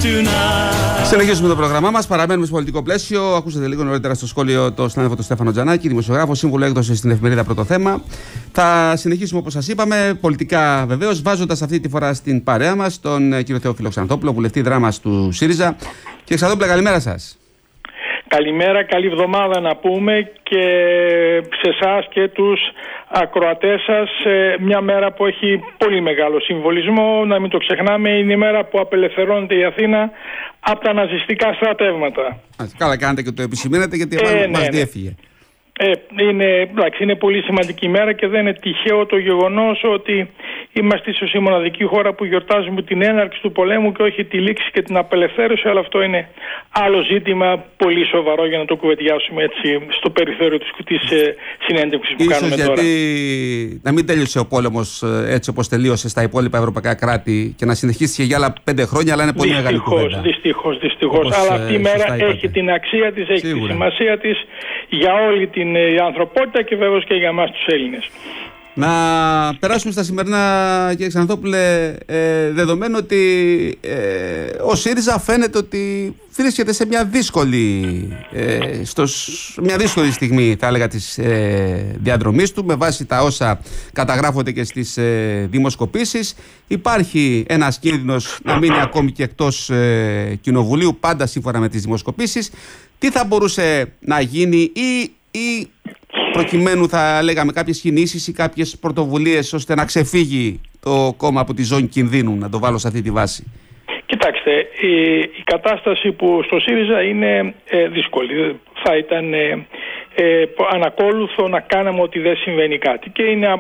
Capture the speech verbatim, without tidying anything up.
Συνεχίζουμε το πρόγραμμά μας. Παραμένουμε στο πολιτικό πλαίσιο. Ακούσατε λίγο νωρίτερα στο σχόλιο το συνάδελφο του Στέφανο Τζανάκη, δημοσιογράφο, σύμβουλο έκδοση στην εφημερίδα Πρώτο Θέμα. Θα συνεχίσουμε όπως σας είπαμε, πολιτικά βεβαίως, βάζοντας αυτή τη φορά στην παρέα μας τον κύριο Θεόφιλο Ξανθόπουλο, βουλευτή Δράμας του ΣΥΡΙΖΑ. Κύριε Ξανθόπουλε, καλημέρα σας. Καλημέρα, καλή εβδομάδα να πούμε και σε εσάς και τους ακροατές σας. Μια μέρα που έχει πολύ μεγάλο συμβολισμό, να μην το ξεχνάμε, είναι η μέρα που απελευθερώνεται η Αθήνα από τα ναζιστικά στρατεύματα. Καλά κάνετε και το επισημαίνετε, γιατί ε, μας ναι, διέφυγε. Ε, είναι, εντάξει, είναι πολύ σημαντική ημέρα και δεν είναι τυχαίο το γεγονός ότι είμαστε ίσως η μοναδική χώρα που γιορτάζουμε την έναρξη του πολέμου και όχι τη λήξη και την απελευθέρωση, αλλά αυτό είναι άλλο ζήτημα πολύ σοβαρό για να το κουβεντιάσουμε έτσι στο περιθώριο της, της ε, συνέντευξης που ίσως κάνουμε γιατί τώρα. Να μην τέλειωσε ο πόλεμος έτσι όπως τελείωσε στα υπόλοιπα ευρωπαϊκά κράτη και να συνεχίσει για άλλα πέντε χρόνια, αλλά είναι πολύ μεγάλη κουβέντα. Δυστυχώς, δυστυχώς. Αλλά αυτή η μέρα έχει την αξία της, έχει Σίγουρα. τη σημασία της για όλη την η ανθρωπότητα και βέβαια και για εμάς τους Έλληνες. Να περάσουμε στα σημερινά, κύριε Ξανθόπουλε, ε, δεδομένου ότι ε, ο ΣΥΡΙΖΑ φαίνεται ότι βρίσκεται σε μια δύσκολη, ε, στο, μια δύσκολη στιγμή, θα έλεγα, της ε, διαδρομής του, με βάση τα όσα καταγράφονται και στις ε, δημοσκοπήσεις. Υπάρχει ένας κίνδυνος να μείνει ακόμη και εκτός ε, κοινοβουλίου, πάντα σύμφωνα με τις δημοσκοπήσεις. Τι θα μπορούσε να γίνει ή, ή προκειμένου, θα λέγαμε, κάποιες κινήσεις ή κάποιες πρωτοβουλίες ώστε να ξεφύγει το κόμμα από τη ζώνη κινδύνου, να το βάλω σε αυτή τη βάση? Κοιτάξτε, η, η κατάσταση που στο ΣΥΡΙΖΑ είναι ε, δύσκολη. Θα ήταν ε, ε, ανακόλουθο να κάναμε ότι δεν συμβαίνει κάτι. Και είναι